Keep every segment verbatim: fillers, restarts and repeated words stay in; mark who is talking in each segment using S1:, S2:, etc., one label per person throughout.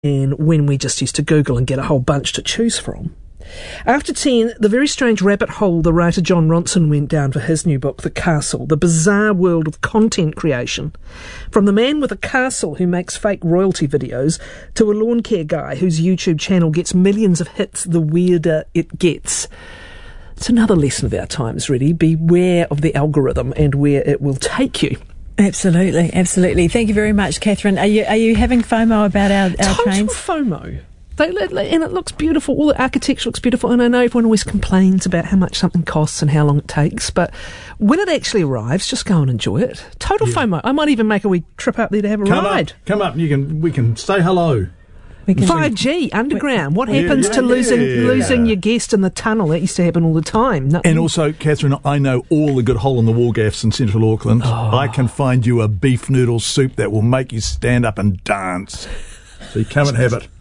S1: and when we just used to Google and get a whole bunch to choose from. After ten, the very strange rabbit hole the writer John Ronson went down for his new book, The Castle, the bizarre world of content creation. From the man with a castle who makes fake royalty videos to a lawn care guy whose YouTube channel gets millions of hits the weirder it gets. It's another lesson of our times, really. Beware of the algorithm and where it will take you.
S2: Absolutely, absolutely. Thank you very much, Catherine. Are you are you having FOMO about our, our
S1: Total
S2: trains?
S1: FOMO. They, and it looks beautiful. All the architecture looks beautiful. And I know everyone always complains about how much something costs and how long it takes. But when it actually arrives, just go and enjoy it. Total yeah. FOMO. I might even make a wee trip up there to have a
S3: come
S1: ride.
S3: Up, come up. You can. We can say hello.
S2: We can
S1: five G underground. What happens
S3: yeah,
S1: to
S3: yeah,
S1: losing
S3: yeah, yeah.
S1: losing your guest in the tunnel? That used to happen all the time. No.
S3: And also, Catherine, I know all the good hole-in-the-wall gaffs in central Auckland. Oh. I can find you a beef noodle soup that will make you stand up and dance. So you come and have it.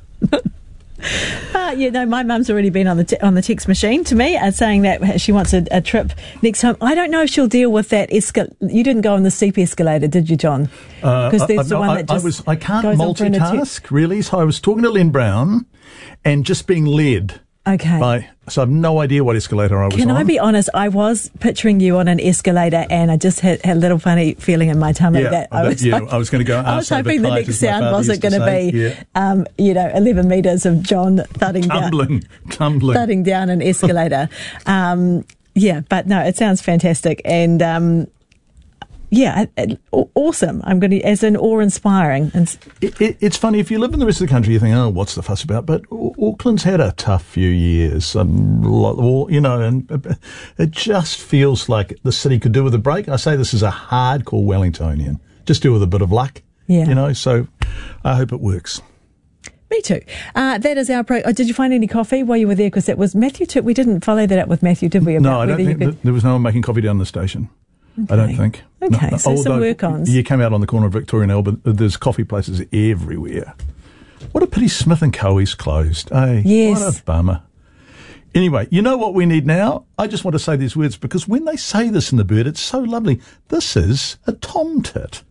S2: Uh, you know, my mum's already been on the t- on the text machine to me uh, saying that she wants a, a trip next time. I don't know if she'll deal with that. Escal- you didn't go on the steep escalator, did you, John?
S3: Because uh, there's the one I, that just I, was, I can't multitask, te- really. So I was talking to Len Brown and just being led.
S2: Okay.
S3: By, so I've no idea what escalator I was
S2: Can
S3: on.
S2: I be honest? I was picturing you on an escalator, and I just had, had a little funny feeling in my tummy
S3: yeah,
S2: that I was.
S3: Yeah,
S2: like,
S3: I was going to go.
S2: I was hoping the next sound wasn't going to be,
S3: yeah.
S2: um, you know, eleven metres of John thudding
S3: tumbling,
S2: down,
S3: tumbling,
S2: thudding down an escalator. um, yeah, but no, it sounds fantastic, and. Um, Yeah, awesome. I'm going to, as in awe-inspiring. And
S3: it, it, it's funny, if you live in the rest of the country, you think, oh, what's the fuss about? But Auckland's had a tough few years, um, you know, and it just feels like the city could do with a break. I say this as a hardcore Wellingtonian. Just do with a bit of luck,
S2: yeah.
S3: you know, so I hope it works.
S2: Me too. Uh, that is our pro. Oh, did you find any coffee while you were there? Because that was Matthew too. We didn't follow that up with Matthew, did we?
S3: No, I don't think
S2: could...
S3: there was no one making coffee down the station. Okay. I don't think.
S2: Okay,
S3: no,
S2: so some work-ons.
S3: You came out on the corner of Victoria and Albert, there's coffee places everywhere. What a pity Smith and Co.'s closed, eh?
S2: Yes.
S3: What a bummer. Anyway, you know what we need now? I just want to say these words because when they say this in the bird, it's so lovely. This is a tomtit.